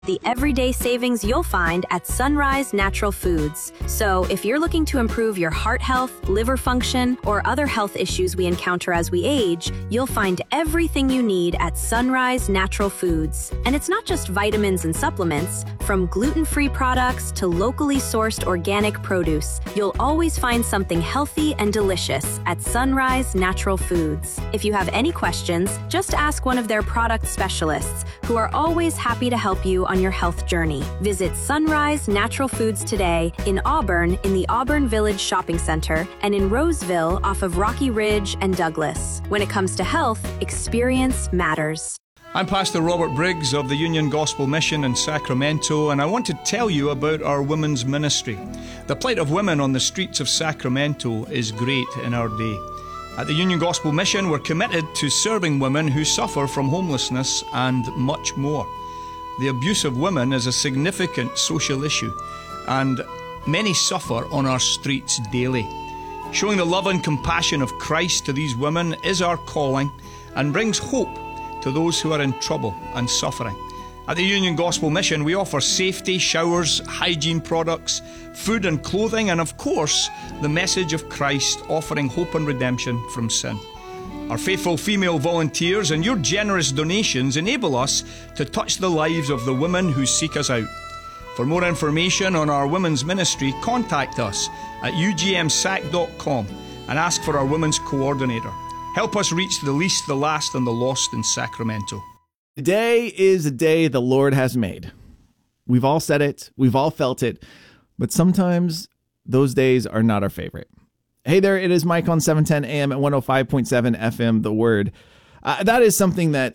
The everyday savings you'll find at Sunrise Natural Foods. So, if you're looking to improve your heart health, liver function, or other health issues we encounter as we age, you'll find everything you need at Sunrise Natural Foods. And it's not just vitamins and supplements. From gluten-free products to locally sourced organic produce, you'll always find something healthy and delicious at Sunrise Natural Foods. If you have any questions, just ask one of their product specialists, who are always happy to help you on your health journey. Visit Sunrise Natural Foods today in Auburn in the Auburn Village Shopping Center and in Roseville off of Rocky Ridge and Douglas. When it comes to health, experience matters. I'm Pastor Robert Briggs of the Union Gospel Mission in Sacramento, and I want to tell you about our women's ministry. The plight of women on the streets of Sacramento is great in our day. At the Union Gospel Mission, we're committed to serving women who suffer from homelessness and much more. The abuse of women is a significant social issue, and many suffer on our streets daily. Showing the love and compassion of Christ to these women is our calling and brings hope to those who are in trouble and suffering. At the Union Gospel Mission, we offer safety, showers, hygiene products, food and clothing, and of course, the message of Christ offering hope and redemption from sin. Our faithful female volunteers and your generous donations enable us to touch the lives of the women who seek us out. For more information on our women's ministry, contact us at ugmsac.com and ask for our women's coordinator. Help us reach the least, the last, and the lost in Sacramento. Today is a day the Lord has made. We've all said it, we've all felt it, but sometimes those days are not our favorite. Hey there, it is Mike on 710 AM at 105.7 FM, The Word. That is something that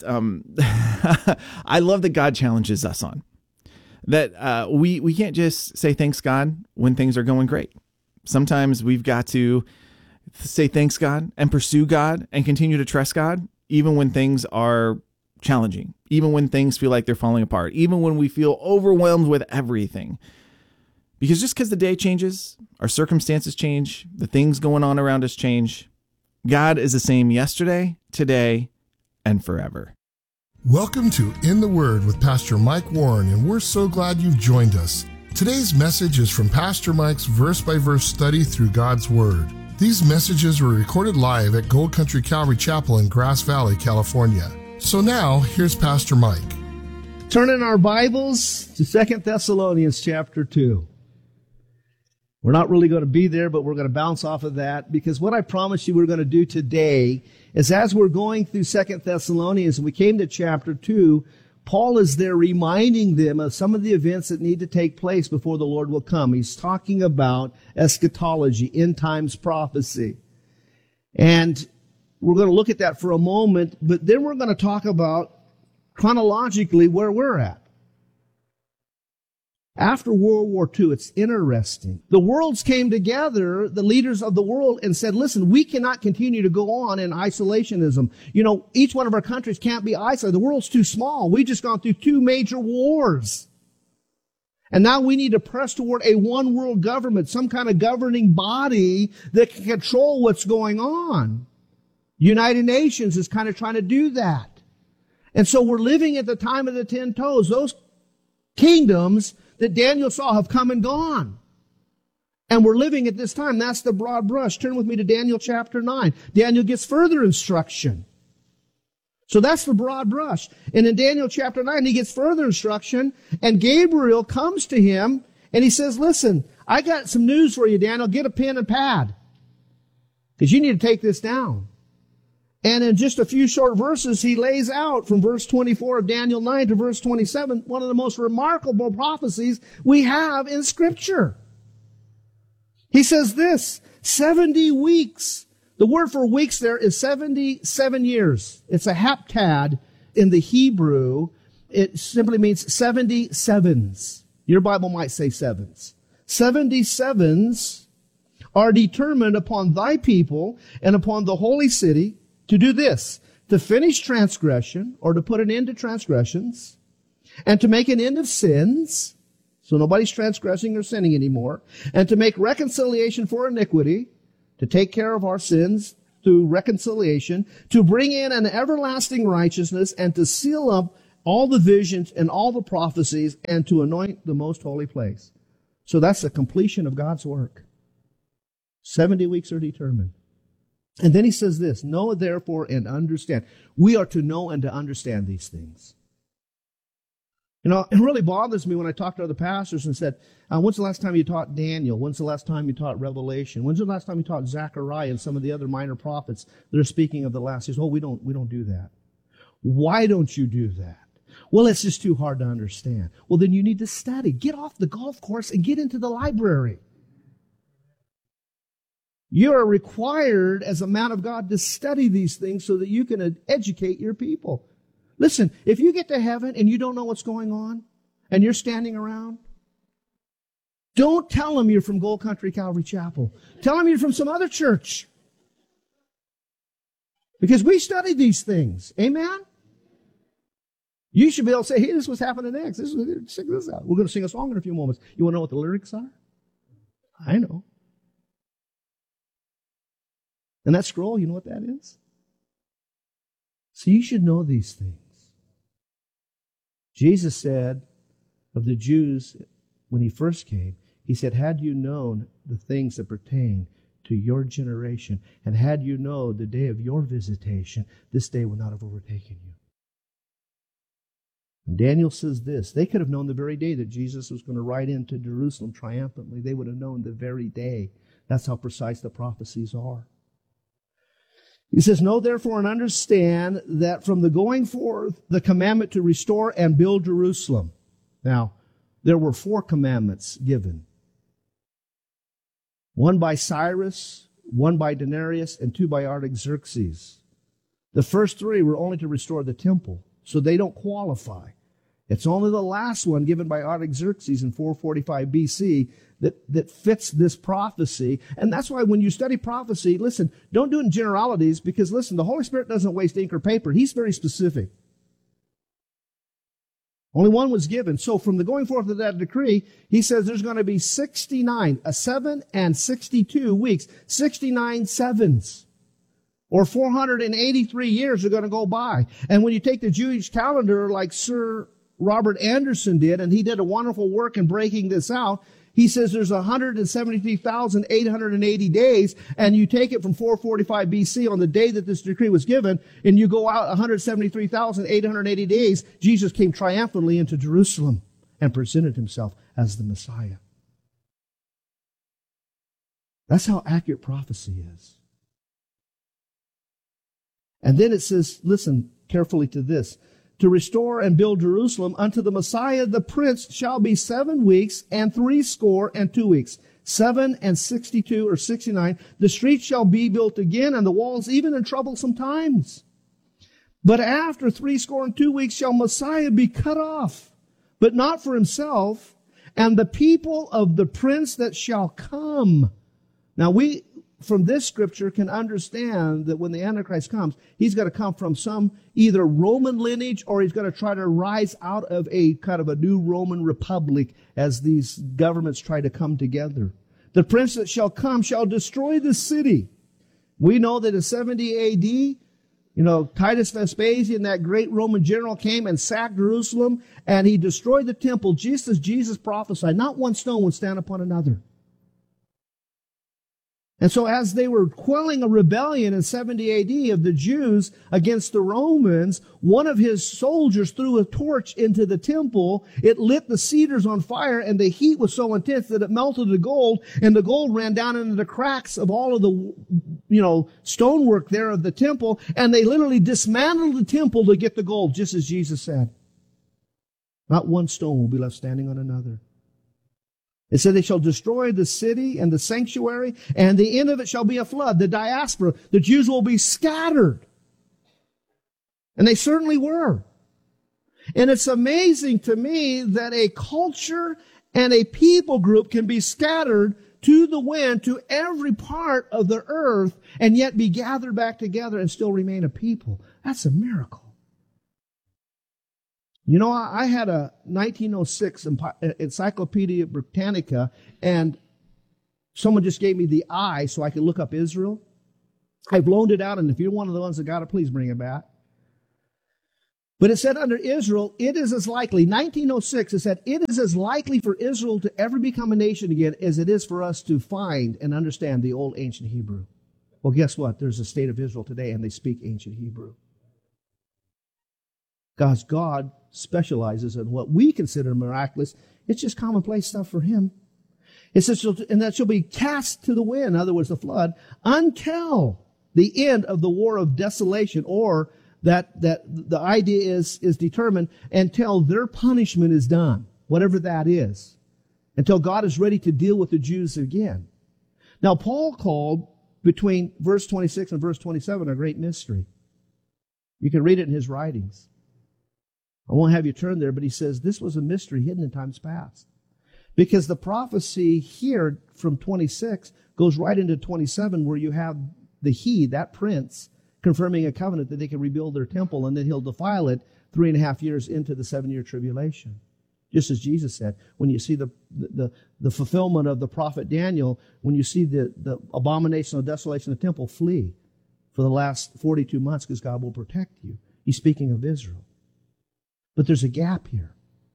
I love that God challenges us on. That we can't just say thanks God when things are going great. Sometimes we've got to say thanks God and pursue God and continue to trust God even when things are challenging, even when things feel like they're falling apart, even when we feel overwhelmed with everything. Because just because the day changes, our circumstances change, the things going on around us change, God is the same yesterday, today, and forever. Welcome to In the Word with Pastor Mike Warren, and we're so glad you've joined us. Today's message is from Pastor Mike's verse-by-verse study through God's Word. These messages were recorded live at Gold Country Calvary Chapel in Grass Valley, California. So now, here's Pastor Mike. Turn in our Bibles to 2 Thessalonians chapter 2. We're not really going to be there, but we're going to bounce off of that, because what I promised you we're going to do today is, as we're going through 2 Thessalonians and we came to chapter 2, Paul is there reminding them of some of the events that need to take place before the Lord will come. He's talking about eschatology, end times prophecy. And we're going to look at that for a moment, but then we're going to talk about chronologically where we're at. After World War II, it's interesting. The worlds came together, the leaders of the world, and said, listen, we cannot continue to go on in isolationism. You know, each one of our countries can't be isolated. The world's too small. We've just gone through 2 major wars. And now we need to press toward a one world government, some kind of governing body that can control what's going on. United Nations is kind of trying to do that. And so we're living at the time of the 10 toes. Those kingdoms that Daniel saw have come and gone. And we're living at this time. That's the broad brush. Turn with me to Daniel chapter 9. Daniel gets further instruction. So that's the broad brush. And in Daniel chapter 9, he gets further instruction, and Gabriel comes to him and he says, listen, I got some news for you, Daniel. Get a pen and pad, because you need to take this down. And in just a few short verses, he lays out from verse 24 of Daniel 9 to verse 27, one of the most remarkable prophecies we have in Scripture. He says this, 70 weeks. The word for weeks there is 77 years. It's a heptad in the Hebrew. It simply means 70 sevens. Your Bible might say sevens. 70 sevens are determined upon thy people and upon the holy city to do this, to finish transgression, or to put an end to transgressions, and to make an end of sins, so nobody's transgressing or sinning anymore, and to make reconciliation for iniquity, to take care of our sins through reconciliation, to bring in an everlasting righteousness, and to seal up all the visions and all the prophecies, and to anoint the most holy place. So that's the completion of God's work. 70 weeks are determined. And then he says this, know therefore and understand. We are to know and to understand these things. You know, it really bothers me when I talk to other pastors and said, when's the last time you taught Daniel? When's the last time you taught Revelation? When's the last time you taught Zechariah and some of the other minor prophets that are speaking of the last days? Oh, we don't do that. Why don't you do that? Well, it's just too hard to understand. Well, then you need to study. Get off the golf course and get into the library. You are required as a man of God to study these things so that you can educate your people. Listen, if you get to heaven and you don't know what's going on and you're standing around, don't tell them you're from Gold Country Calvary Chapel. Tell them you're from some other church. Because we study these things. Amen? You should be able to say, hey, this is what's happening next. Sing this out. We're going to sing a song in a few moments. You want to know what the lyrics are? I know. And that scroll, you know what that is? So you should know these things. Jesus said of the Jews when he first came, he said, had you known the things that pertain to your generation, and had you known the day of your visitation, this day would not have overtaken you. And Daniel says this, they could have known the very day that Jesus was going to ride into Jerusalem triumphantly. They would have known the very day. That's how precise the prophecies are. He says, know therefore and understand that from the going forth, the commandment to restore and build Jerusalem. Now, there were 4 commandments given. 1 by Cyrus, 1 by Denarius, and 2 by Artaxerxes. The first 3 were only to restore the temple, so they don't qualify. It's only the last one given by Artaxerxes in 445 BC that fits this prophecy. And that's why when you study prophecy, listen, don't do it in generalities because, listen, the Holy Spirit doesn't waste ink or paper. He's very specific. Only 1 was given. So from the going forth of that decree, he says there's going to be 69, a 7 and 62 weeks, 69 sevens. Or 483 years are going to go by. And when you take the Jewish calendar like Sir Robert Anderson did, and he did a wonderful work in breaking this out, he says there's 173,880 days, and you take it from 445 BC on the day that this decree was given, and you go out 173,880 days, Jesus came triumphantly into Jerusalem and presented himself as the Messiah. That's how accurate prophecy is. And then it says, listen carefully to this, to restore and build Jerusalem unto the Messiah, the Prince, shall be 7 weeks and 62 weeks. 7 and 62 or 69. The streets shall be built again and the walls even in troublesome times. But after 62 weeks shall Messiah be cut off, but not for himself, and the people of the Prince that shall come. Now we, from this scripture, can understand that when the Antichrist comes, he's going to come from some either Roman lineage or he's going to try to rise out of a kind of a new Roman republic as these governments try to come together. The prince that shall come shall destroy the city. We know that in 70 AD, Titus Vespasian, that great Roman general, came and sacked Jerusalem and he destroyed the temple just as Jesus prophesied. Not one stone would stand upon another. And so as they were quelling a rebellion in 70 AD of the Jews against the Romans, one of his soldiers threw a torch into the temple. It lit the cedars on fire, and the heat was so intense that it melted the gold, and the gold ran down into the cracks of all of the, stonework there of the temple, and they literally dismantled the temple to get the gold, just as Jesus said. Not one stone will be left standing on another. It said they shall destroy the city and the sanctuary, and the end of it shall be a flood, the diaspora. The Jews will be scattered. And they certainly were. And it's amazing to me that a culture and a people group can be scattered to the wind, to every part of the earth, and yet be gathered back together and still remain a people. That's a miracle. I had a 1906 Encyclopedia Britannica, and someone just gave me the eye so I could look up Israel. I've loaned it out, and if you're one of the ones that got it, please bring it back. But it said under Israel, it is as likely, 1906, it said, it is as likely for Israel to ever become a nation again as it is for us to find and understand the old ancient Hebrew. Well, guess what? There's a state of Israel today, and they speak ancient Hebrew. God specializes in what we consider miraculous. It's just commonplace stuff for him. It says, and that shall be cast to the wind, in other words, the flood, until the end of the war of desolation, or that the idea is determined until their punishment is done, whatever that is, until God is ready to deal with the Jews again. Now, Paul called between verse 26 and verse 27 a great mystery. You can read it in his writings. I won't have you turn there, but he says this was a mystery hidden in times past. Because the prophecy here from 26 goes right into 27, where you have that prince, confirming a covenant that they can rebuild their temple, and then he'll defile it 3.5 years into the 7-year tribulation. Just as Jesus said, when you see the fulfillment of the prophet Daniel, when you see the abomination of desolation of the temple, flee for the last 42 months because God will protect you. He's speaking of Israel. But there's a gap here.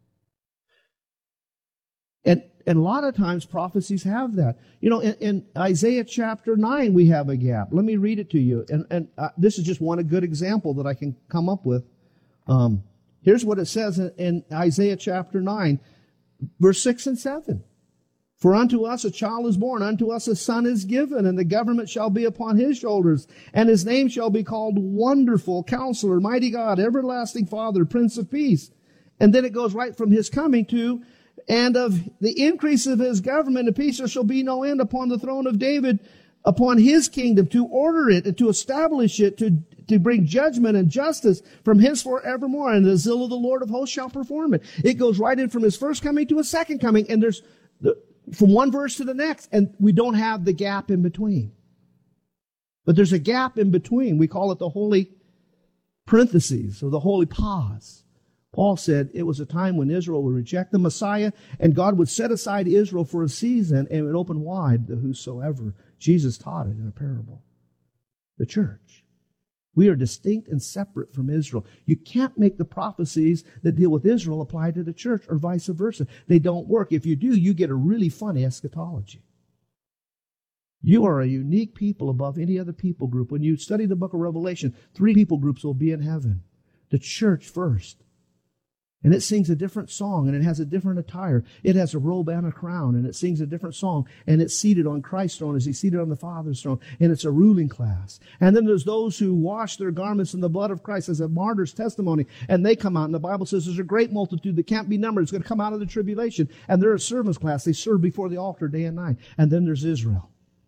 And a lot of times prophecies have that. You know, in Isaiah chapter 9, we have a gap. Let me read it to you. And this is just one good example that I can come up with. Here's what it says in Isaiah chapter 9, verse 6 and 7. For unto us a child is born, unto us a son is given, and the government shall be upon his shoulders, and his name shall be called Wonderful, Counselor, Mighty God, Everlasting Father, Prince of Peace. And then it goes right from his coming to, and of the increase of his government and peace there shall be no end upon the throne of David, upon his kingdom, to order it and to establish it, to bring judgment and justice from henceforth evermore. And the zeal of the Lord of hosts shall perform it. It goes right in from his first coming to his second coming. And there's from one verse to the next, and we don't have the gap in between. But there's a gap in between. We call it the holy parentheses, or the holy pause. Paul said it was a time when Israel would reject the Messiah, and God would set aside Israel for a season, and it would open wide to whosoever. Jesus taught it in a parable. The church. We are distinct and separate from Israel. You can't make the prophecies that deal with Israel apply to the church, or vice versa. They don't work. If you do, you get a really funny eschatology. You are a unique people above any other people group. When you study the book of Revelation, 3 people groups will be in heaven. The church first. And it sings a different song, and it has a different attire. It has a robe and a crown, and it sings a different song, and it's seated on Christ's throne as he's seated on the Father's throne, and it's a ruling class. And then there's those who wash their garments in the blood of Christ as a martyr's testimony, and they come out, and the Bible says there's a great multitude that can't be numbered. It's going to come out of the tribulation, and they're a servants class. They serve before the altar day and night. And then there's Israel.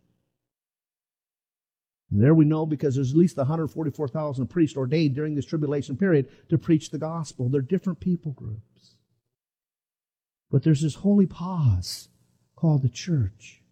And there we know, because there's at least 144,000 priests ordained during this tribulation period to preach the gospel. They're different people groups. But there's this holy pause called the church.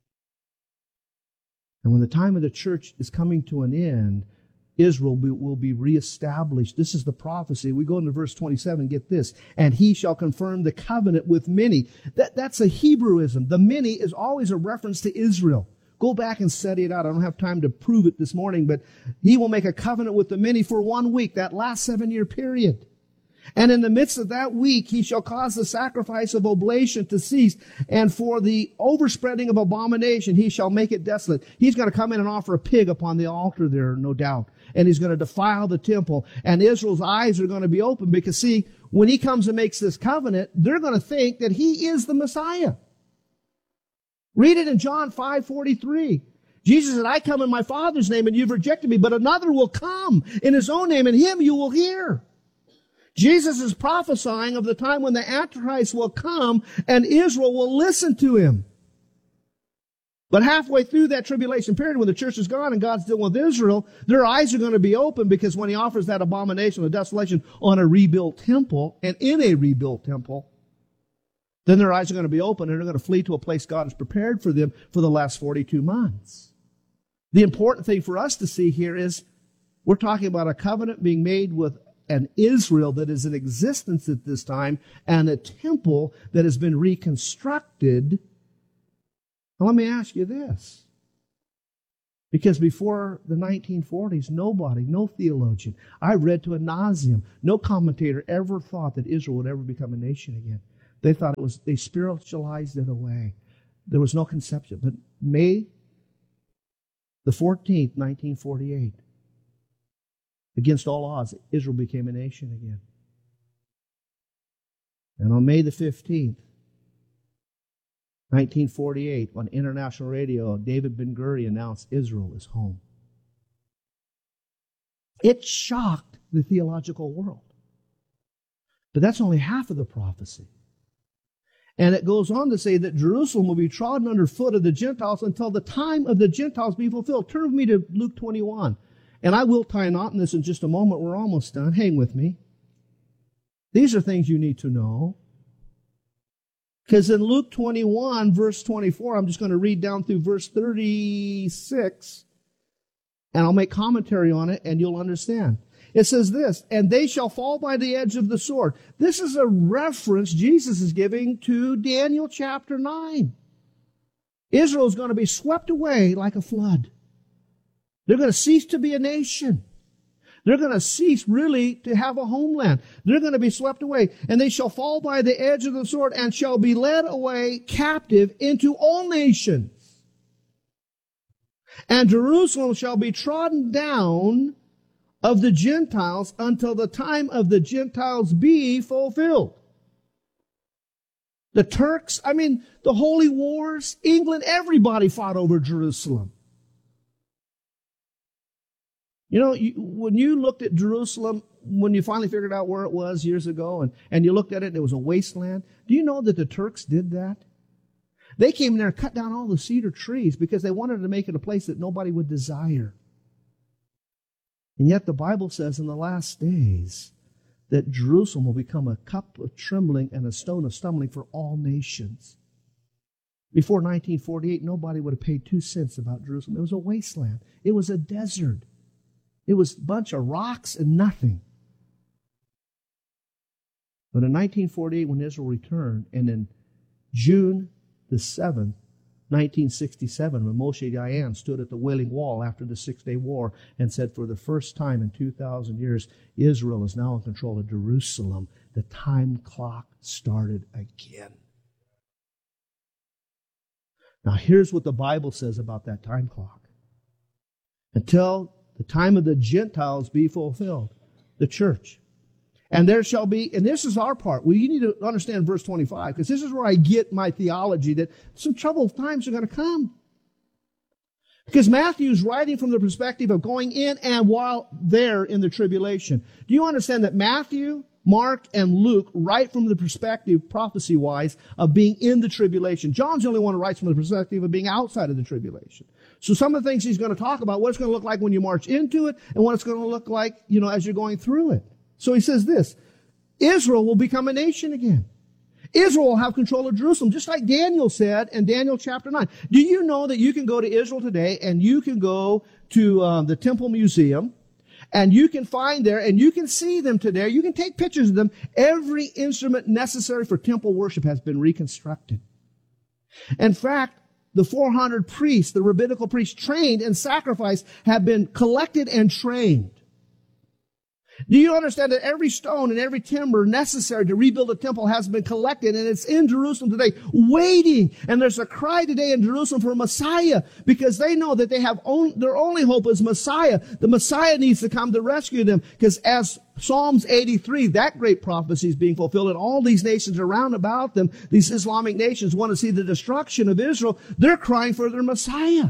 And when the time of the church is coming to an end, Israel will be reestablished. This is the prophecy. We go into verse 27, get this. And he shall confirm the covenant with many. That's a Hebrewism. The many is always a reference to Israel. Go back and study it out. I don't have time to prove it this morning, but he will make a covenant with the many for 1 week, that last 7-year period. And in the midst of that week, he shall cause the sacrifice of oblation to cease, and for the overspreading of abomination, he shall make it desolate. He's going to come in and offer a pig upon the altar there, no doubt. And he's going to defile the temple. And Israel's eyes are going to be open, because see, when he comes and makes this covenant, they're going to think that he is the Messiah. Read it in John 5:43. Jesus said, I come in my Father's name, and you've rejected me, but another will come in his own name, and him you will hear. Jesus is prophesying of the time when the Antichrist will come, and Israel will listen to him. But halfway through that tribulation period, when the church is gone and God's dealing with Israel, their eyes are going to be open, because when he offers that abomination of desolation on a rebuilt temple, and in a rebuilt temple, then their eyes are going to be open, and they're going to flee to a place God has prepared for them for the last 42 months. The important thing for us to see here is we're talking about a covenant being made with an Israel that is in existence at this time, and a temple that has been reconstructed. Now let me ask you this. Because before the 1940s, nobody, no theologian, I read to ad nauseum, no commentator ever thought that Israel would ever become a nation again. They thought they spiritualized it away. There was no conception. But May the 14th, 1948, against all odds, Israel became a nation again. And on May the 15th, 1948, on international radio, David Ben-Gurion announced Israel is home. It shocked the theological world. But that's only half of the prophecy. And it goes on to say that Jerusalem will be trodden underfoot of the Gentiles until the time of the Gentiles be fulfilled. Turn with me to Luke 21. And I will tie a knot in this in just a moment. We're almost done. Hang with me. These are things you need to know. Because in Luke 21, verse 24, I'm just going to read down through verse 36, and I'll make commentary on it, and you'll understand. It says this, and they shall fall by the edge of the sword. This is a reference Jesus is giving to Daniel chapter 9. Israel is going to be swept away like a flood. They're going to cease to be a nation. They're going to cease really to have a homeland. They're going to be swept away. And they shall fall by the edge of the sword and shall be led away captive into all nations. And Jerusalem shall be trodden down of the Gentiles until the time of the Gentiles be fulfilled. The Turks, the holy wars, England, everybody fought over Jerusalem. You know, when you looked at Jerusalem, when you finally figured out where it was years ago, and you looked at it, it was a wasteland. Do you know that the Turks did that? They came in there and cut down all the cedar trees because they wanted to make it a place that nobody would desire. And yet the Bible says in the last days that Jerusalem will become a cup of trembling and a stone of stumbling for all nations. Before 1948, nobody would have paid 2 cents about Jerusalem. It was a wasteland. It was a desert. It was a bunch of rocks and nothing. But in 1948, when Israel returned, and in June the 7th, 1967, when Moshe Dayan stood at the Wailing Wall after the Six-Day War and said, for the first time in 2,000 years, Israel is now in control of Jerusalem, the time clock started again. Now here's what the Bible says about that time clock. Until the time of the Gentiles be fulfilled, the church. And there shall be, and this is our part. We need to understand verse 25, because this is where I get my theology that some troubled times are going to come. Because Matthew's writing from the perspective of going in and while there in the tribulation. Do you understand that Matthew, Mark, and Luke write from the perspective, prophecy-wise, of being in the tribulation? John's the only one who writes from the perspective of being outside of the tribulation. So some of the things he's going to talk about, what it's going to look like when you march into it, and what it's going to look like, as you're going through it. So he says this, Israel will become a nation again. Israel will have control of Jerusalem, just like Daniel said in Daniel chapter 9. Do you know that you can go to Israel today, and you can go to the Temple Museum, and you can find there, and you can see them today, you can take pictures of them. Every instrument necessary for temple worship has been reconstructed. In fact, the 400 priests, the rabbinical priests trained in sacrifice, have been collected and trained. Do you understand that every stone and every timber necessary to rebuild a temple has been collected, and it's in Jerusalem today, waiting. And there's a cry today in Jerusalem for Messiah, because they know that they have their only hope is Messiah. The Messiah needs to come to rescue them, because as Psalms 83, that great prophecy is being fulfilled, and all these nations around about them, these Islamic nations, want to see the destruction of Israel. They're crying for their Messiah.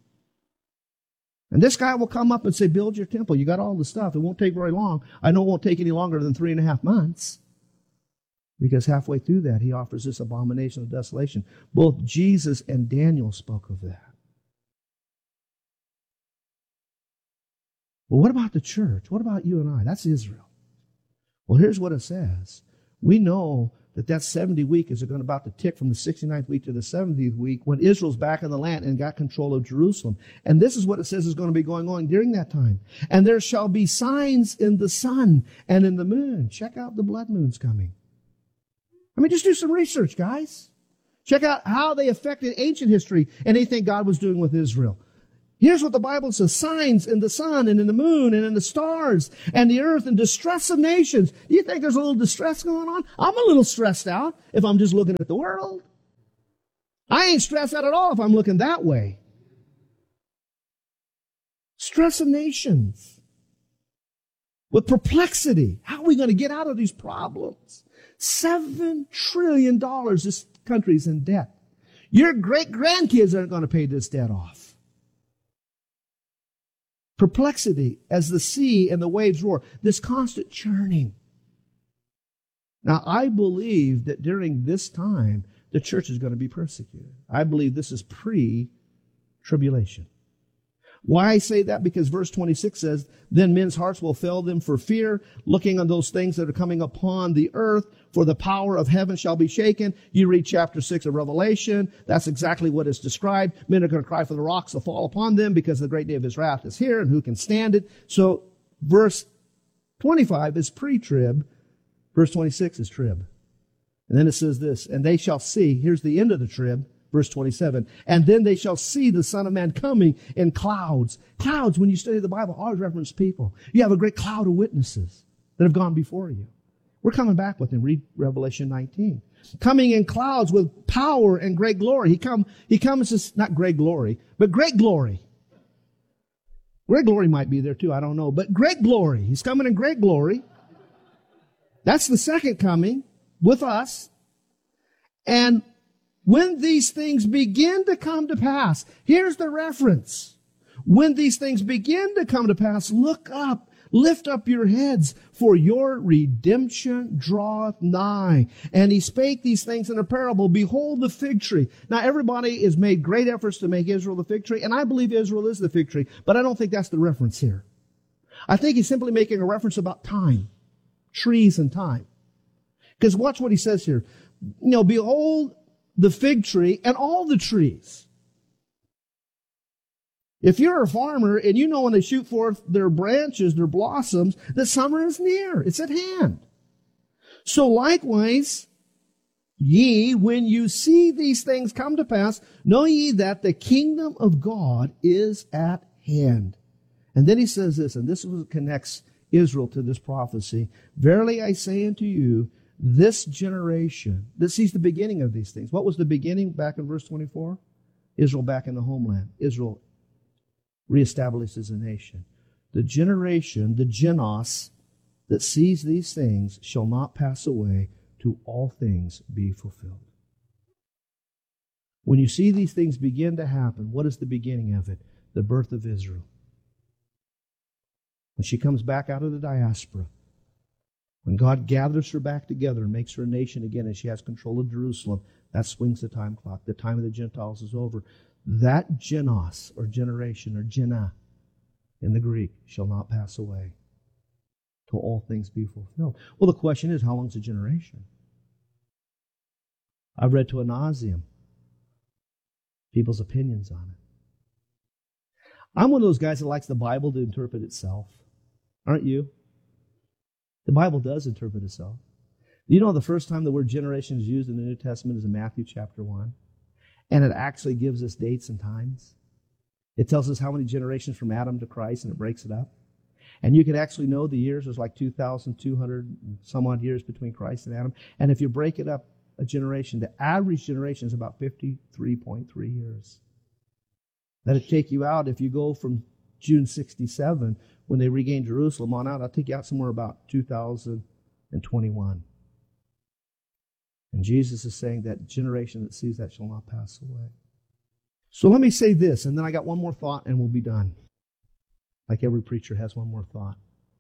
And this guy will come up and say, build your temple. You got all the stuff. It won't take very long. I know it won't take any longer than 3.5 months. Because halfway through that, he offers this abomination of desolation. Both Jesus and Daniel spoke of that. Well, what about the church? What about you and I? That's Israel. Well, here's what it says. We know that 70 week is about to tick from the 69th week to the 70th week when Israel's back in the land and got control of Jerusalem. And this is what it says is going to be going on during that time. And there shall be signs in the sun and in the moon. Check out the blood moons coming. Just do some research, guys. Check out how they affected ancient history and anything God was doing with Israel. Here's what the Bible says, signs in the sun and in the moon and in the stars and the earth and distress of nations. Do you think there's a little distress going on? I'm a little stressed out if I'm just looking at the world. I ain't stressed out at all if I'm looking that way. Stress of nations. With perplexity. How are we going to get out of these problems? $7 trillion this country's in debt. Your great-grandkids aren't going to pay this debt off. Perplexity as the sea and the waves roar. This constant churning. Now, I believe that during this time, the church is going to be persecuted. I believe this is pre-tribulation. Why I say that? Because verse 26 says, then men's hearts will fail them for fear, looking on those things that are coming upon the earth, for the power of heaven shall be shaken. You read chapter 6 of Revelation. That's exactly what is described. Men are going to cry for the rocks to fall upon them because the great day of his wrath is here, and who can stand it? So verse 25 is pre-trib. Verse 26 is trib. And then it says this, and they shall see, here's the end of the trib, verse 27, and then they shall see the Son of Man coming in clouds. Clouds, when you study the Bible, always reference people. You have a great cloud of witnesses that have gone before you. We're coming back with him. Read Revelation 19. Coming in clouds with power and great glory. He comes as, not great glory, but great glory. Great glory might be there too, I don't know. But great glory. He's coming in great glory. That's the second coming with us. And when these things begin to come to pass, here's the reference. When these things begin to come to pass, look up, lift up your heads, for your redemption draweth nigh. And he spake these things in a parable. Behold the fig tree. Now everybody has made great efforts to make Israel the fig tree, and I believe Israel is the fig tree, but I don't think that's the reference here. I think he's simply making a reference about time, trees and time. Because watch what he says here. Behold the fig tree and all the trees. If you're a farmer and you know when they shoot forth their branches, their blossoms, that summer is near. It's at hand. So likewise, ye, when you see these things come to pass, know ye that the kingdom of God is at hand. And then he says this, and this is what connects Israel to this prophecy. Verily I say unto you, this generation, that sees the beginning of these things. What was the beginning back in verse 24? Israel back in the homeland. Israel reestablished as a nation. The generation, the genos, that sees these things shall not pass away till all things be fulfilled. When you see these things begin to happen, what is the beginning of it? The birth of Israel. When she comes back out of the diaspora, when God gathers her back together and makes her a nation again and she has control of Jerusalem, that swings the time clock. The time of the Gentiles is over. That genos, or generation, or gena, in the Greek, shall not pass away till all things be fulfilled. Well, the question is, how long is a generation? I've read to ad nauseam people's opinions on it. I'm one of those guys that likes the Bible to interpret itself. Aren't you? The Bible does interpret itself. You know the first time the word generation is used in the New Testament is in Matthew chapter 1. And it actually gives us dates and times. It tells us how many generations from Adam to Christ, and it breaks it up. And you can actually know the years. There's like 2,200 some odd years between Christ and Adam. And if you break it up, a generation, the average generation is about 53.3 years. That'll take you out, if you go from June 67, when they regained Jerusalem on out, I'll take you out somewhere about 2021. And Jesus is saying that generation that sees that shall not pass away. So let me say this, and then I got one more thought and we'll be done. Like every preacher has one more thought.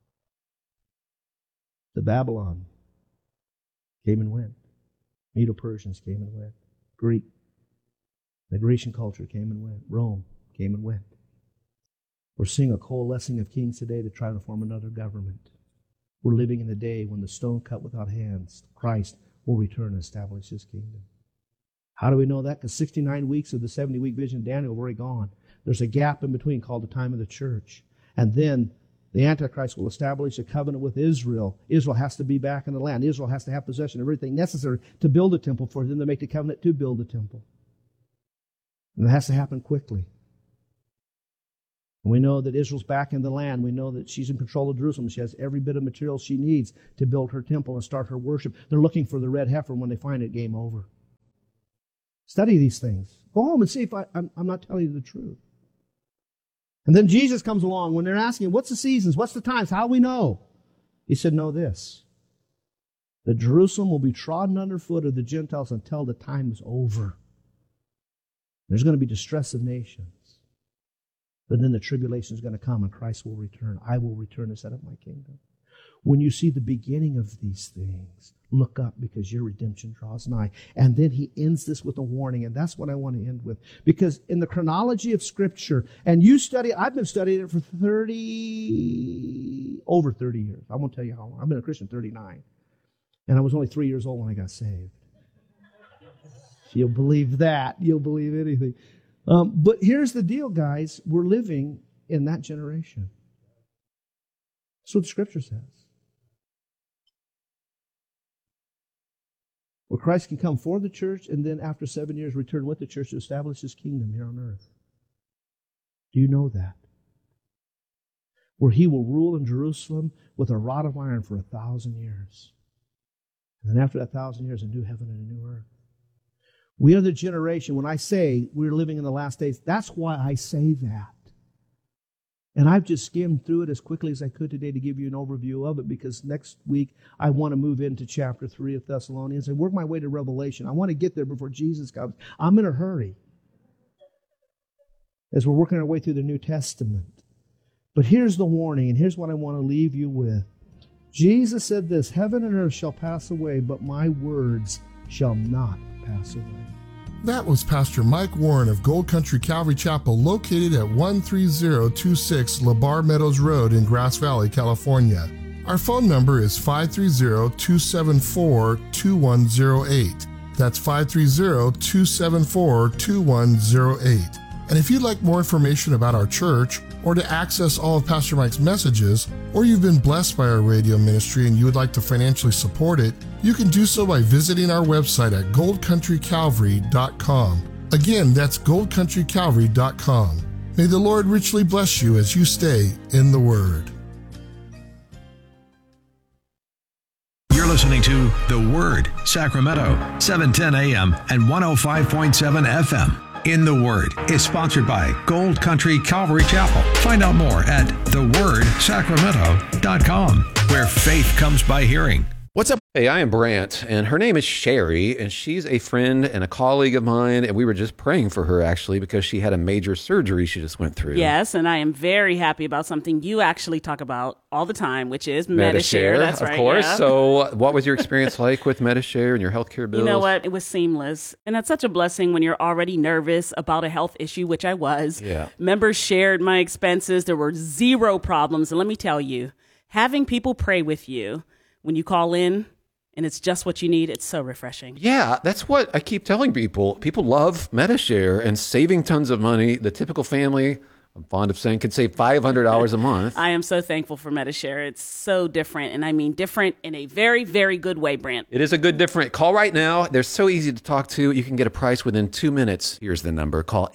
The Babylon came and went. Medo-Persians came and went. Greek. The Grecian culture came and went. Rome came and went. We're seeing a coalescing of kings today to try to form another government. We're living in a day when the stone cut without hands, Christ, will return and establish His kingdom. How do we know that? Because 69 weeks of the 70-week vision of Daniel have already gone. There's a gap in between called the time of the church. And then the Antichrist will establish a covenant with Israel. Israel has to be back in the land. Israel has to have possession of everything necessary to build a temple for them to make the covenant to build the temple. And it has to happen quickly. We know that Israel's back in the land. We know that she's in control of Jerusalem. She has every bit of material she needs to build her temple and start her worship. They're looking for the red heifer. When they find it, game over. Study these things. Go home and see if I'm not telling you the truth. And then Jesus comes along when they're asking, what's the seasons? What's the times? How do we know? He said, know this, that Jerusalem will be trodden underfoot of the Gentiles until the time is over. There's going to be distress of nations. But then the tribulation is going to come and Christ will return. I will return and set up my kingdom. When you see the beginning of these things, look up because your redemption draws nigh. And then he ends this with a warning, and that's what I want to end with. Because in the chronology of Scripture, and you study, I've been studying it for over 30 years. I won't tell you how long. I've been a Christian 39. And I was only 3 years old when I got saved. If you'll believe that, you'll believe anything. But here's the deal, guys. We're living in that generation. That's what the Scripture says. Where Christ can come for the church and then after 7 years return with the church to establish His kingdom here on earth. Do you know that? Where He will rule in Jerusalem with a rod of iron for 1,000 years. And then after 1,000 years, a new heaven and a new earth. We are the generation, when I say we're living in the last days, that's why I say that. And I've just skimmed through it as quickly as I could today to give you an overview of it, because next week I want to move into chapter 3 of Thessalonians and work my way to Revelation. I want to get there before Jesus comes. I'm in a hurry as we're working our way through the New Testament. But here's the warning, and here's what I want to leave you with. Jesus said this, heaven and earth shall pass away, but my words shall not pass away. That was Pastor Mike Warren of Gold Country Calvary Chapel, located at 13026 LeBar Meadows Road in Grass Valley, California. Our phone number is 530-274-2108. That's 530-274-2108. And if you'd like more information about our church, or to access all of Pastor Mike's messages, or you've been blessed by our radio ministry and you would like to financially support it, you can do so by visiting our website at goldcountrycalvary.com. Again, that's goldcountrycalvary.com. May the Lord richly bless you as you stay in the Word. You're listening to The Word, Sacramento, 710 AM and 105.7 FM. In the Word is sponsored by Gold Country Calvary Chapel. Find out more at thewordsacramento.com, where faith comes by hearing. What's up? Hey, I am Brant, and her name is Sherry, and she's a friend and a colleague of mine, and we were just praying for her, actually, because she had a major surgery she just went through. Yes, and I am very happy about something you actually talk about all the time, which is Medi-Share. That's right. Of course. Yeah. So what was your experience like with Medi-Share and your healthcare bills? You know what? It was seamless. And that's such a blessing when you're already nervous about a health issue, which I was. Yeah. Members shared my expenses. There were zero problems. And let me tell you, having people pray with you when you call in, and it's just what you need, it's so refreshing. Yeah, that's what I keep telling people. People love Medi-Share and saving tons of money. The typical family, I'm fond of saying, can save $500 a month. I am so thankful for Medi-Share. It's so different, and I mean different in a very, very good way, Brant. It is a good different. Call right now. They're so easy to talk to. You can get a price within 2 minutes. Here's the number. Call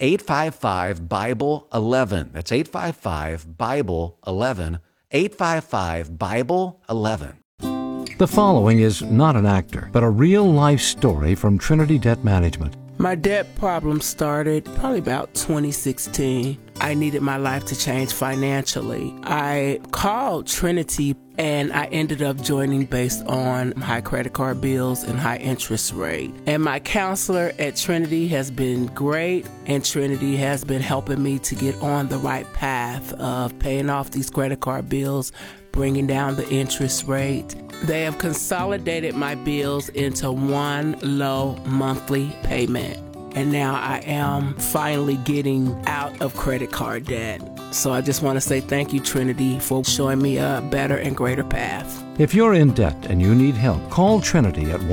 855-BIBLE-11. That's 855-BIBLE-11. 855-BIBLE-11. The following is not an actor, but a real-life story from Trinity Debt Management. My debt problem started probably about 2016. I needed my life to change financially. I called Trinity and I ended up joining based on high credit card bills and high interest rate. And my counselor at Trinity has been great, and Trinity has been helping me to get on the right path of paying off these credit card bills, bringing down the interest rate. They have consolidated my bills into one low monthly payment. And now I am finally getting out of credit card debt. So I just want to say thank you, Trinity, for showing me a better and greater path. If you're in debt and you need help, call Trinity at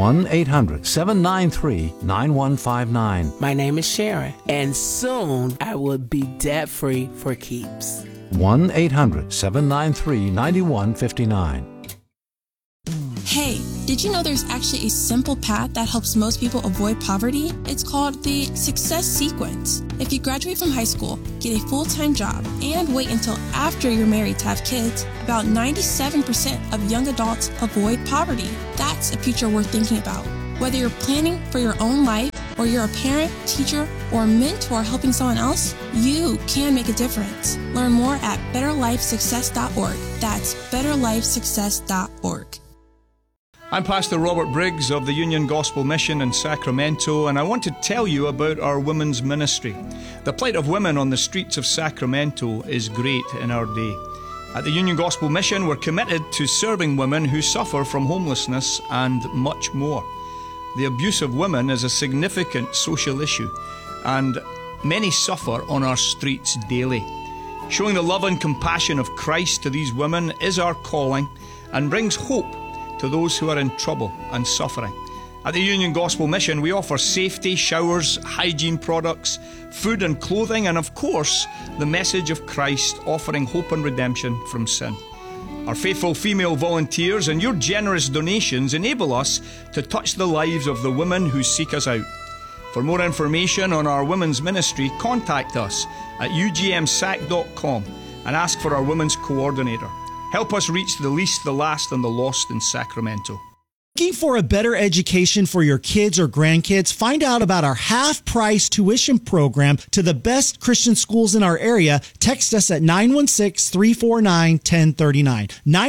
1-800-793-9159. My name is Sharon, and soon I will be debt-free for keeps. 1-800-793-9159. Hey, Did you know there's actually a simple path that helps most people avoid poverty? It's called the Success Sequence. If you graduate from high school, get a full-time job, and wait until after you're married to have kids, about 97% of young adults avoid poverty. That's a future worth thinking about. Whether you're planning for your own life, or you're a parent, teacher, or mentor helping someone else, you can make a difference. Learn more at betterlifesuccess.org. That's betterlifesuccess.org. I'm Pastor Robert Briggs of the Union Gospel Mission in Sacramento, and I want to tell you about our women's ministry. The plight of women on the streets of Sacramento is great in our day. At the Union Gospel Mission, we're committed to serving women who suffer from homelessness and much more. The abuse of women is a significant social issue, and many suffer on our streets daily. Showing the love and compassion of Christ to these women is our calling and brings hope to those who are in trouble and suffering. At the Union Gospel Mission, we offer safety, showers, hygiene products, food and clothing, and of course, the message of Christ offering hope and redemption from sin. Our faithful female volunteers and your generous donations enable us to touch the lives of the women who seek us out. For more information on our women's ministry, contact us at ugmsac.com and ask for our women's coordinator. Help us reach the least, the last, and the lost in Sacramento. Looking for a better education for your kids or grandkids? Find out about our half-price tuition program to the best Christian schools in our area. Text us at 916-349-1039.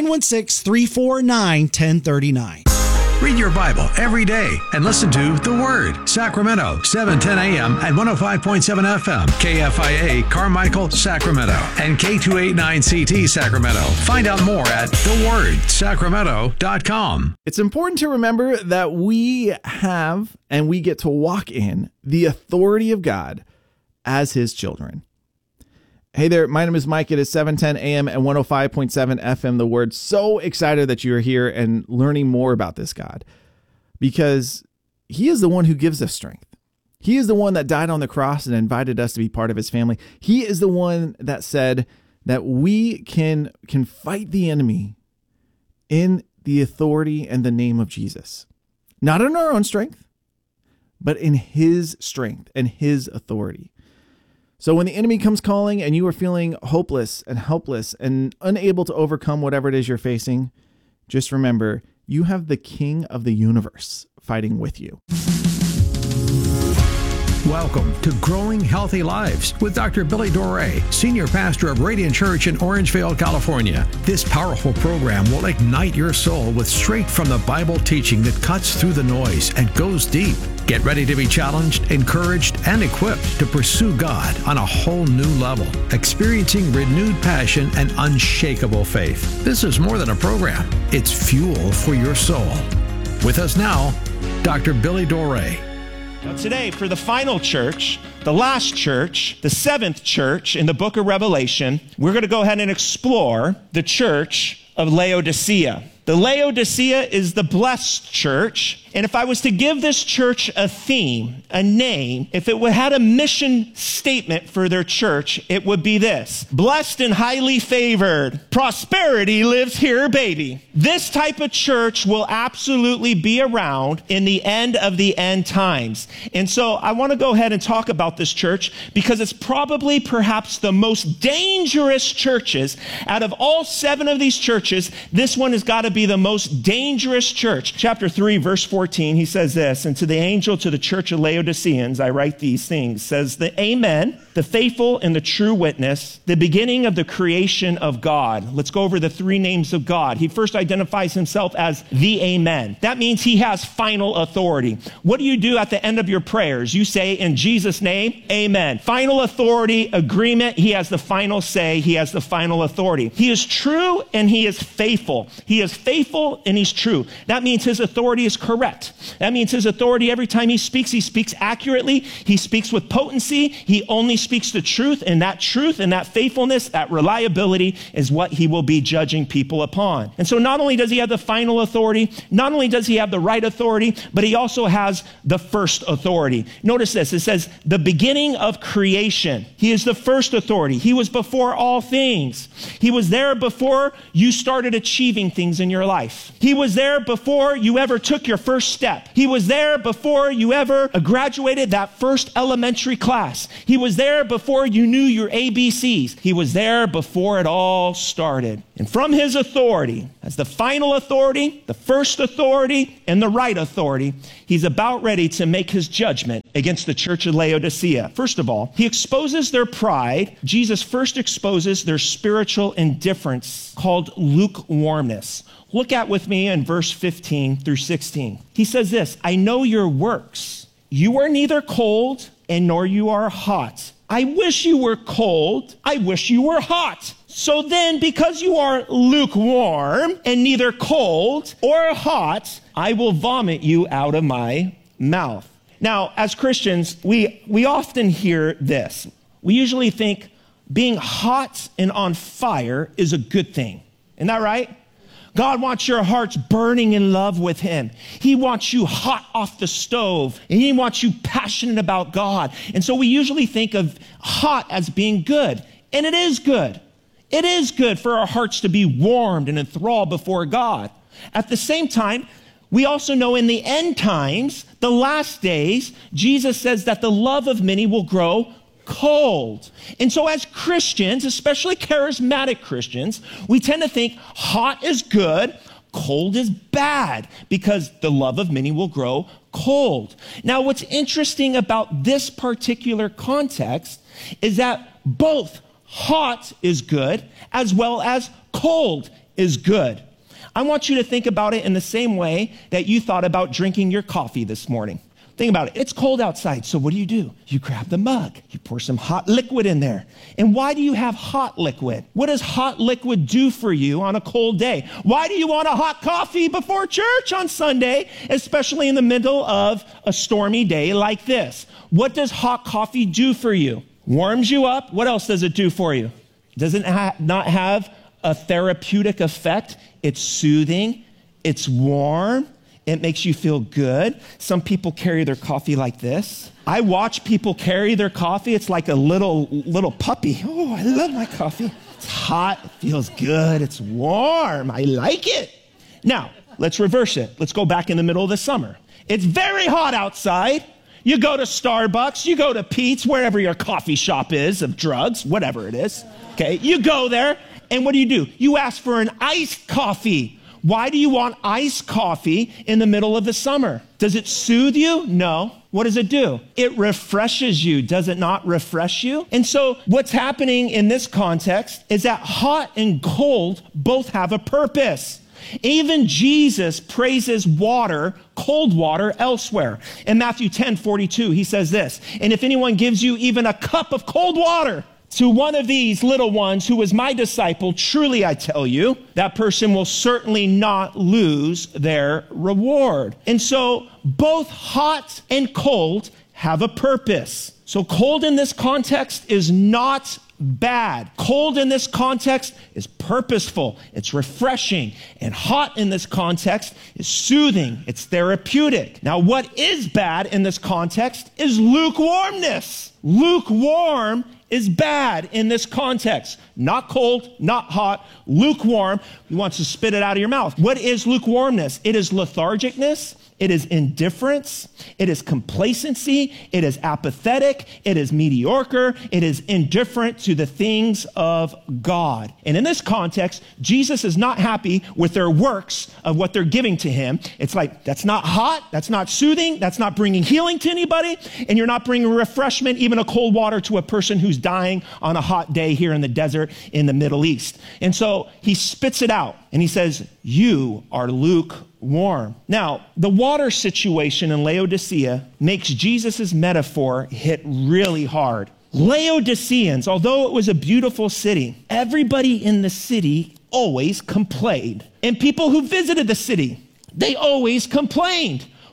916-349-1039. Read your Bible every day and listen to The Word. Sacramento, 710 a.m. and 105.7 FM. KFIA, Carmichael, Sacramento. And K289CT, Sacramento. Find out more at thewordsacramento.com. It's important to remember that we have and we get to walk in the authority of God as his children. Hey there, my name is Mike. It is 710 a.m. and 105.7 FM, The Word. So excited that you are here and learning more about this God, because he is the one who gives us strength. He is the one that died on the cross and invited us to be part of his family. He is the one that said that we can fight the enemy in the authority and the name of Jesus. Not in our own strength, but in his strength and his authority. So when the enemy comes calling and you are feeling hopeless and helpless and unable to overcome whatever it is you're facing, just remember, you have the King of the universe fighting with you. Welcome to Growing Healthy Lives with Dr. Billy Doré, Senior Pastor of Radiant Church in Orangevale, California. This powerful program will ignite your soul with straight from the Bible teaching that cuts through the noise and goes deep. Get ready to be challenged, encouraged, and equipped to pursue God on a whole new level, experiencing renewed passion and unshakable faith. This is more than a program. It's fuel for your soul. With us now, Dr. Billy Doré. Now today, for the final church, the last church, the seventh church in the book of Revelation, we're going to go ahead and explore the church of Laodicea. The Laodicea is the blessed church. And if I was to give this church a theme, a name, if it had a mission statement for their church, it would be this: blessed and highly favored. Prosperity lives here, baby. This type of church will absolutely be around in the end of the end times. And so I want to go ahead and talk about this church because it's probably perhaps the most dangerous churches. Out of all 7 of these churches, this one has got to be the most dangerous church. Chapter 3, verse 14, he says this: and to the angel to the church of Laodiceans, I write these things, says the Amen, the faithful and the true witness, the beginning of the creation of God. Let's go over the 3 names of God. He first identifies himself as the Amen. That means he has final authority. What do you do at the end of your prayers? You say, in Jesus' name, amen. Final authority, agreement. He has the final say. He has the final authority. He is true and he is faithful. He is faithful and he's true. That means his authority is correct. threat. That means his authority, every time he speaks accurately. He speaks with potency. He only speaks the truth, and that faithfulness, that reliability is what he will be judging people upon. And so not only does he have the final authority, not only does he have the right authority, but he also has the first authority. Notice this, it says the beginning of creation. He is the first authority. He was before all things. He was there before you started achieving things in your life. He was there before you ever took your first step. He was there before you ever graduated that first elementary class. He was there before you knew your ABCs. He was there before it all started. And from his authority, as the final authority, the first authority, and the right authority, he's about ready to make his judgment against the church of Laodicea. First of all, he exposes their pride. Jesus first exposes their spiritual indifference called lukewarmness. Look at with me in verse 15 through 16. He says this, I know your works. You are neither cold and nor you are hot. I wish you were cold. I wish you were hot. So then, because you are lukewarm and neither cold or hot, I will vomit you out of my mouth. Now, as Christians, we often hear this. We usually think being hot and on fire is a good thing. Isn't that right? God wants your hearts burning in love with him. He wants you hot off the stove, and he wants you passionate about God. And so we usually think of hot as being good, and it is good. It is good for our hearts to be warmed and enthralled before God. At the same time, we also know in the end times, the last days, Jesus says that the love of many will grow cold. And so as Christians, especially charismatic Christians, we tend to think hot is good, cold is bad, because the love of many will grow cold. Now, what's interesting about this particular context is that both hot is good as well as cold is good. I want you to think about it in the same way that you thought about drinking your coffee this morning. Think about it. It's cold outside, so what do? You grab the mug. You pour some hot liquid in there. And why do you have hot liquid? What does hot liquid do for you on a cold day? Why do you want a hot coffee before church on Sunday, especially in the middle of a stormy day like this? What does hot coffee do for you? Warms you up. What else does it do for you? Does it not have a therapeutic effect? It's soothing. It's warm. It makes you feel good. Some people carry their coffee like this. I watch people carry their coffee. It's like a little puppy. Oh, I love my coffee. It's hot. It feels good. It's warm. I like it. Now, let's reverse it. Let's go back in the middle of the summer. It's very hot outside. You go to Starbucks. You go to Pete's, wherever your coffee shop is of drugs, whatever it is. Okay, you go there, and what do? You ask for an iced coffee. Why do you want iced coffee in the middle of the summer? Does it soothe you? No. What does it do? It refreshes you. Does it not refresh you? And so what's happening in this context is that hot and cold both have a purpose. Even Jesus praises water, cold water, elsewhere. In Matthew 10:42, he says this, and if anyone gives you even a cup of cold water, to one of these little ones who is my disciple, truly I tell you, that person will certainly not lose their reward. And so both hot and cold have a purpose. So cold in this context is not bad. Cold in this context is purposeful. It's refreshing. And hot in this context is soothing. It's therapeutic. Now, what is bad in this context is lukewarmness. Lukewarm is bad in this context. Not cold, not hot, lukewarm. He wants to spit it out of your mouth. What is lukewarmness? It is lethargicness. It is indifference. It is complacency. It is apathetic. It is mediocre. It is indifferent to the things of God. And in this context, Jesus is not happy with their works of what they're giving to him. It's like, that's not hot. That's not soothing. That's not bringing healing to anybody. And you're not bringing refreshment, even a cold water, to a person who's dying on a hot day here in the desert in the Middle East. And so he spits it out and he says, you are lukewarm. Now, the water situation in Laodicea makes Jesus' metaphor hit really hard. Laodiceans, although it was a beautiful city, everybody in the city always complained. And people who visited the city, they always complained.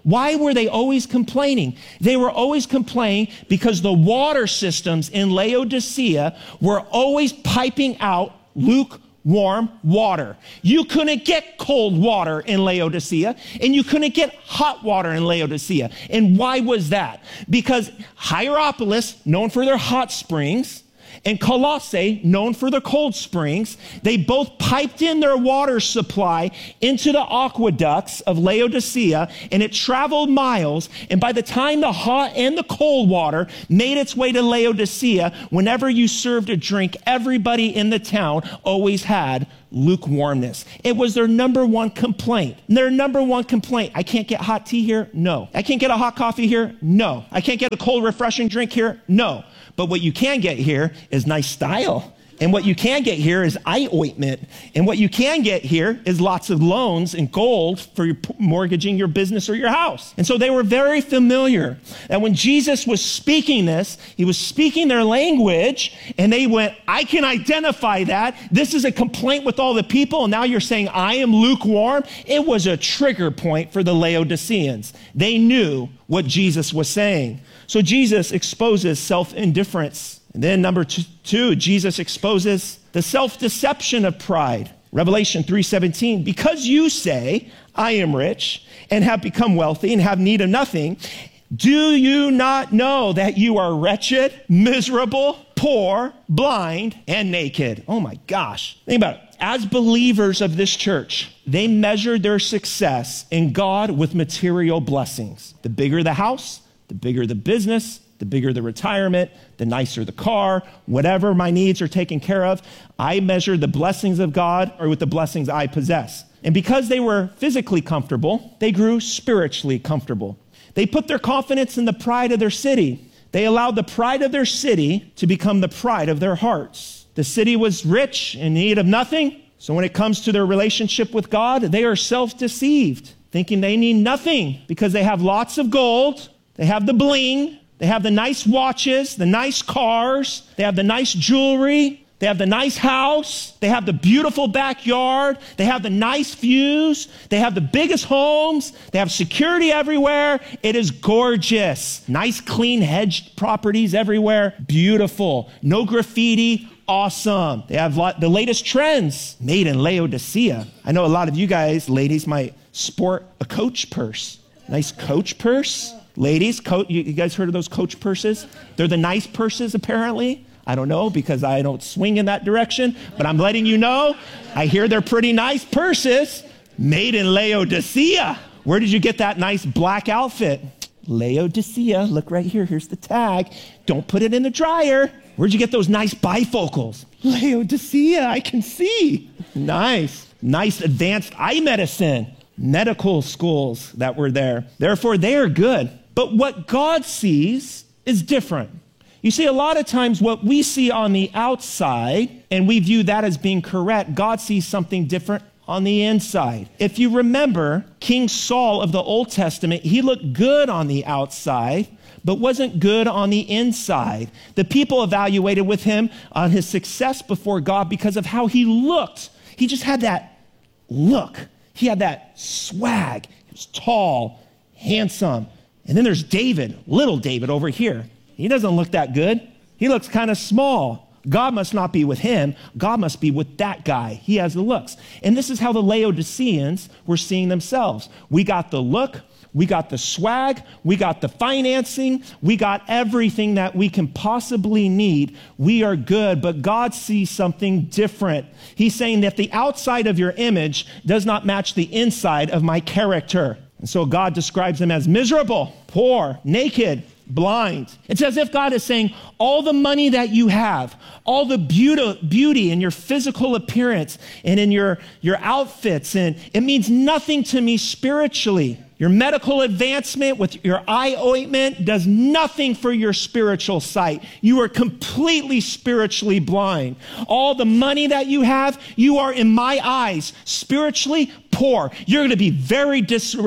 Why were they always complaining? They were always complaining because the water systems in Laodicea were always piping out lukewarm water. You couldn't get cold water in Laodicea, and you couldn't get hot water in Laodicea. And why was that? Because Hierapolis, known for their hot springs, and Colossae, known for their cold springs, they both piped in their water supply into the aqueducts of Laodicea, and it traveled miles. And by the time the hot and the cold water made its way to Laodicea, whenever you served a drink, everybody in the town always had lukewarmness. It was their number one complaint. Their number one complaint. I can't get hot tea here? No. I can't get a hot coffee here? No. I can't get a cold, refreshing drink here? No. But what you can get here is nice style. And what you can get here is eye ointment. And what you can get here is lots of loans and gold for mortgaging your business or your house. And so they were very familiar. And when Jesus was speaking this, he was speaking their language, and they went, I can identify that. This is a complaint with all the people, and now you're saying I am lukewarm. It was a trigger point for the Laodiceans. They knew what Jesus was saying. So Jesus exposes self-indifference. And then number two, Jesus exposes the self-deception of pride. Revelation 3:17, because you say, I am rich and have become wealthy and have need of nothing, do you not know that you are wretched, miserable, poor, blind, and naked? Oh my gosh. Think about it. As believers of this church, they measured their success in God with material blessings. The bigger the house, the bigger the business, the bigger the retirement, the nicer the car, whatever my needs are taken care of, I measure the blessings of God or with the blessings I possess. And because they were physically comfortable, they grew spiritually comfortable. They put their confidence in the pride of their city. They allowed the pride of their city to become the pride of their hearts. The city was rich, in need of nothing. So when it comes to their relationship with God, they are self-deceived, thinking they need nothing because they have lots of gold, they have the bling, they have the nice watches, the nice cars, they have the nice jewelry, they have the nice house, they have the beautiful backyard, they have the nice views, they have the biggest homes, they have security everywhere. It is gorgeous. Nice, clean, hedged properties everywhere. Beautiful. No graffiti. Awesome. They have the latest trends made in Laodicea. I know a lot of you guys, ladies, might sport a Coach purse. Nice Coach purse. Ladies, you guys heard of those Coach purses? They're the nice purses, apparently. I don't know because I don't swing in that direction, but I'm letting you know. I hear they're pretty nice purses made in Laodicea. Where did you get that nice black outfit? Laodicea. Look right here. Here's the tag. Don't put it in the dryer. Where'd you get those nice bifocals? Laodicea. I can see. Nice. Nice advanced eye medicine. Medical schools that were there. Therefore, they are good. But what God sees is different. You see, a lot of times what we see on the outside, and we view that as being correct, God sees something different on the inside. If you remember, King Saul of the Old Testament, he looked good on the outside, but wasn't good on the inside. The people evaluated with him on his success before God because of how he looked. He just had that look. He had that swag. He was tall, handsome. And then there's David, little David over here. He doesn't look that good. He looks kind of small. God must not be with him. God must be with that guy. He has the looks. And this is how the Laodiceans were seeing themselves. We got the look. We got the swag. We got the financing. We got everything that we can possibly need. We are good, but God sees something different. He's saying that the outside of your image does not match the inside of my character. And so God describes them as miserable, poor, naked, blind. It's as if God is saying, all the money that you have, all the beauty in your physical appearance and in your outfits, and it means nothing to me spiritually. Your medical advancement with your eye ointment does nothing for your spiritual sight. You are completely spiritually blind. All the money that you have, you are in my eyes spiritually poor. You're going to be very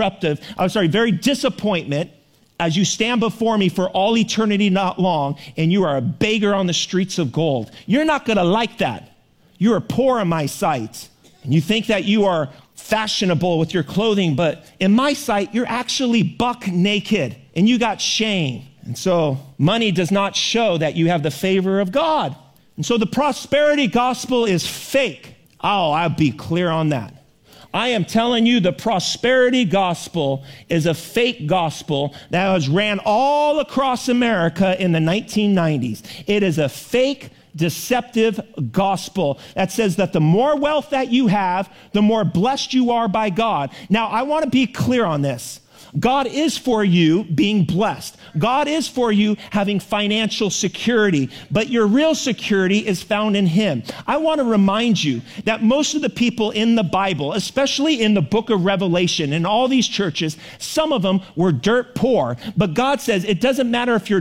disappointment as you stand before me for all eternity not long, and you are a beggar on the streets of gold. You're not going to like that. You are poor in my sight. And you think that you are fashionable with your clothing, but in my sight, you're actually buck naked and you got shame. And so money does not show that you have the favor of God. And so the prosperity gospel is fake. Oh, I'll be clear on that. I am telling you the prosperity gospel is a fake gospel that was ran all across America in the 1990s. It is a fake, deceptive gospel that says that the more wealth that you have, the more blessed you are by God. Now, I want to be clear on this. God is for you being blessed. God is for you having financial security, but your real security is found in Him. I want to remind you that most of the people in the Bible, especially in the book of Revelation, in all these churches, some of them were dirt poor, but God says it doesn't matter if you're